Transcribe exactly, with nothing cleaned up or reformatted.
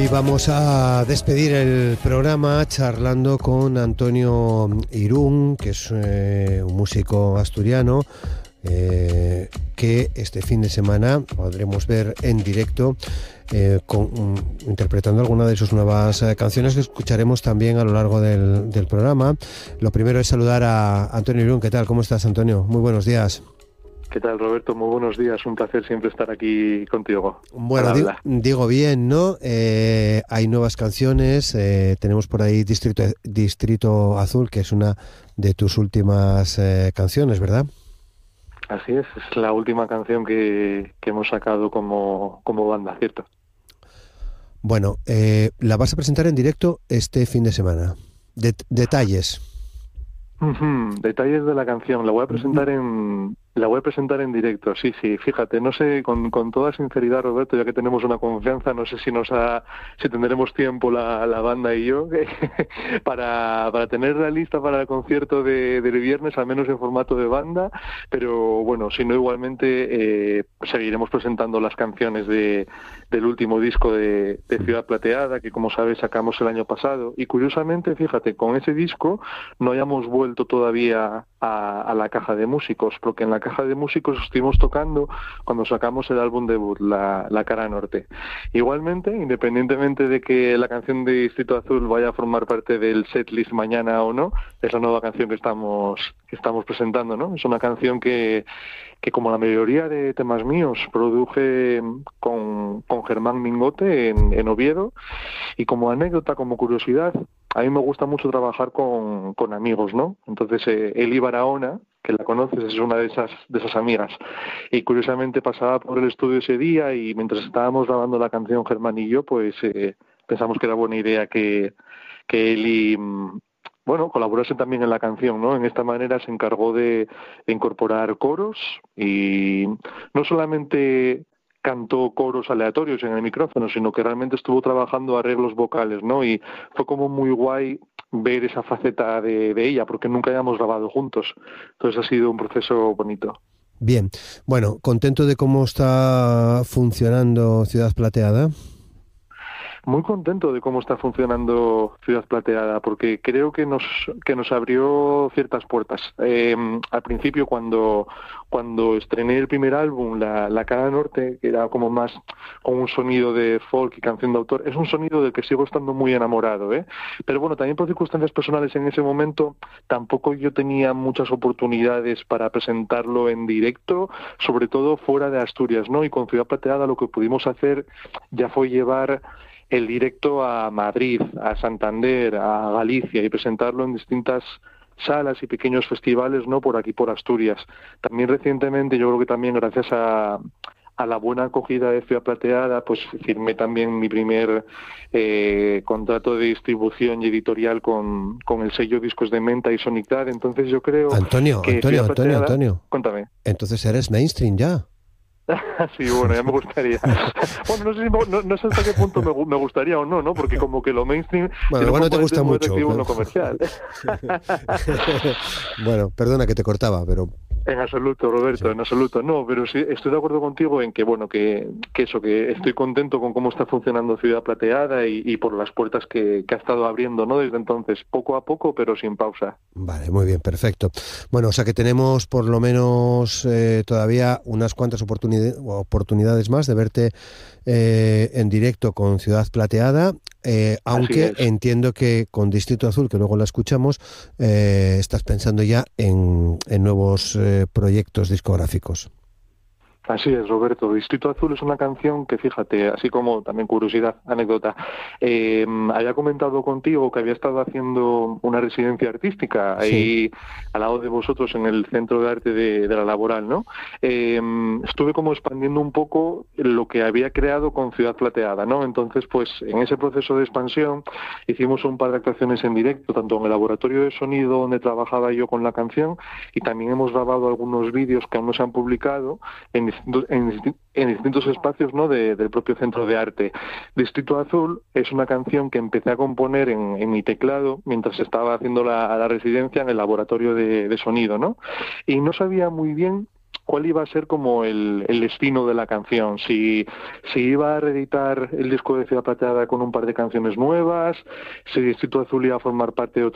vamos a despedir el programa charlando con Antonio Irún, que es eh, un músico asturiano eh, que este fin de semana podremos ver en directo eh, con, um, interpretando alguna de sus nuevas eh, canciones que escucharemos también a lo largo del, del programa. Lo primero es saludar a Antonio Irún. ¿Qué tal? ¿Cómo estás, Antonio? Muy buenos días. ¿Qué tal, Roberto? Muy buenos días. Un placer siempre estar aquí contigo. Bueno, digo, digo bien, ¿no? Eh, hay nuevas canciones. Eh, tenemos por ahí Distrito, Distrito Azul, que es una de tus últimas eh, canciones, ¿verdad? Así es. Es la última canción que, que hemos sacado como, como banda, ¿cierto? Bueno, eh, la vas a presentar en directo este fin de semana. Det- detalles. Uh-huh. Detalles de la canción. La voy a presentar en... La voy a presentar en directo, sí, sí. Fíjate, no sé, con, con toda sinceridad, Roberto, ya que tenemos una confianza, no sé si nos ha, si tendremos tiempo la, la banda y yo para, para tener la lista para el concierto de, del viernes, al menos en formato de banda, pero bueno, si no, igualmente eh, seguiremos presentando las canciones de, del último disco de, de Ciudad Plateada, que como sabes sacamos el año pasado, y curiosamente, fíjate, con ese disco no hayamos vuelto todavía a, a la caja de músicos, porque en la caja de músicos estuvimos tocando cuando sacamos el álbum debut, La, la Cara Norte. Igualmente, independientemente de que la canción de Distrito Azul vaya a formar parte del setlist mañana o no, es la nueva canción que estamos que estamos presentando, ¿no? Es una canción que, que como la mayoría de temas míos, produje con, con Germán Mingote en, en Oviedo, y como anécdota, como curiosidad, a mí me gusta mucho trabajar con, con amigos, ¿no? Entonces, eh, Eli Barahona, que la conoces, es una de esas de esas amigas. Y curiosamente pasaba por el estudio ese día y mientras estábamos grabando la canción Germán y yo, pues eh, pensamos que era buena idea que, que Eli, bueno, colaborase también en la canción, ¿no? En esta manera se encargó de, de incorporar coros y no solamente cantó coros aleatorios en el micrófono, sino que realmente estuvo trabajando arreglos vocales, ¿no? Y fue como muy guay ver esa faceta de, de ella, porque nunca habíamos grabado juntos. Entonces ha sido un proceso bonito. Bien, bueno, ¿contento de cómo está funcionando Ciudad Plateada? Muy contento de cómo está funcionando Ciudad Plateada, porque creo que nos que nos abrió ciertas puertas. Eh, al principio, cuando cuando estrené el primer álbum, La, la Cara Norte, que era como más con un sonido de folk y canción de autor, es un sonido del que sigo estando muy enamorado, ¿eh? Pero bueno, también por circunstancias personales en ese momento, tampoco yo tenía muchas oportunidades para presentarlo en directo, sobre todo fuera de Asturias, ¿no? Y con Ciudad Plateada lo que pudimos hacer ya fue llevar el directo a Madrid, a Santander, a Galicia y presentarlo en distintas salas y pequeños festivales, ¿no? Por aquí, por Asturias. También recientemente, yo creo que también gracias a, a la buena acogida de Ciudad Plateada, pues firmé también mi primer eh, contrato de distribución y editorial con, con el sello Discos de Menta y Sonic Dad. Entonces yo creo Antonio, que Antonio, Ciudad Antonio, Plateada... Antonio. Cuéntame. Entonces eres mainstream ya. Sí, bueno, ya me gustaría. Bueno, no sé, si, no, no sé hasta qué punto me, me gustaría o no, ¿no? Porque como que lo mainstream... Bueno, igual no te gusta mucho. Pero... lo comercial. Bueno, perdona que te cortaba, pero... En absoluto, Roberto, sí. en absoluto. No, pero sí, estoy de acuerdo contigo en que, bueno, que, que eso, que estoy contento con cómo está funcionando Ciudad Plateada y, y por las puertas que, que ha estado abriendo, ¿no? Desde entonces, poco a poco, pero sin pausa. Vale, muy bien, perfecto. Bueno, o sea que tenemos por lo menos eh, todavía unas cuantas oportunidades, oportunidades más de verte eh, en directo con Ciudad Plateada. Eh, aunque entiendo que con Distrito Azul, que luego la escuchamos, eh, estás pensando ya en, en nuevos eh, proyectos discográficos. Así es, Roberto. Distrito Azul es una canción que, fíjate, así como también curiosidad, anécdota, eh, había comentado contigo que había estado haciendo una residencia artística sí. ahí al lado de vosotros en el Centro de Arte de, de la Laboral, ¿no? Eh, estuve como expandiendo un poco lo que había creado con Ciudad Plateada, ¿no? Entonces, pues, en ese proceso de expansión hicimos un par de actuaciones en directo, tanto en el laboratorio de sonido donde trabajaba yo con la canción, y también hemos grabado algunos vídeos que aún no se han publicado en En, en distintos espacios, ¿no? de, del propio Centro de Arte. Distrito Azul es una canción que empecé a componer en, en mi teclado mientras estaba haciendo la, la residencia en el laboratorio de, de sonido, ¿no? Y no sabía muy bien cuál iba a ser como el, el destino de la canción, si, si iba a reeditar el disco de Ciudad Plateada con un par de canciones nuevas, si Distrito Azul iba a formar parte de otro